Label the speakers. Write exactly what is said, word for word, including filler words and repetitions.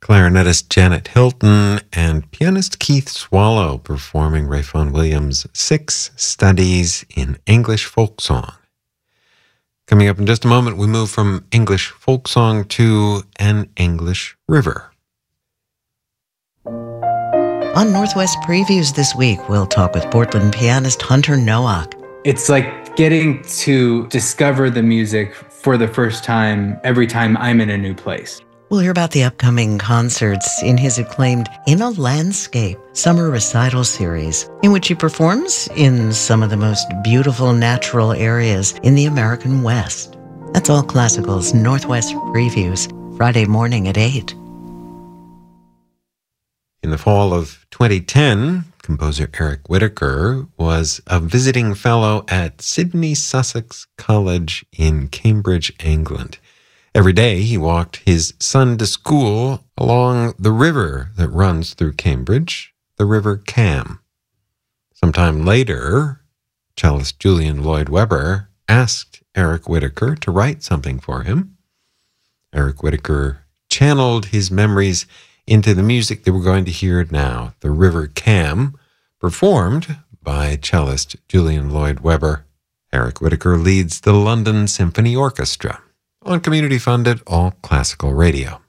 Speaker 1: clarinetist Janet Hilton, and pianist Keith Swallow performing Ray Vaughan Williams' Six Studies in English Folk Song. Coming up in just a moment, we move from English folk song to an English river.
Speaker 2: On Northwest Previews this week, we'll talk with Portland pianist Hunter Nowak.
Speaker 3: It's like getting to discover the music for the first time every time I'm in a new place.
Speaker 2: We'll hear about the upcoming concerts in his acclaimed In a Landscape summer recital series, in which he performs in some of the most beautiful natural areas in the American West. That's All Classical's Northwest Previews, Friday morning at eight.
Speaker 1: In the fall of twenty ten, composer Eric Whitacre was a visiting fellow at Sidney Sussex College in Cambridge, England. Every day he walked his son to school along the river that runs through Cambridge, the River Cam. Sometime later, cellist Julian Lloyd Webber asked Eric Whitacre to write something for him. Eric Whitacre channeled his memories into the music that we're going to hear now, the River Cam, performed by cellist Julian Lloyd Webber. Eric Whitacre leads the London Symphony Orchestra on community-funded All Classical Radio.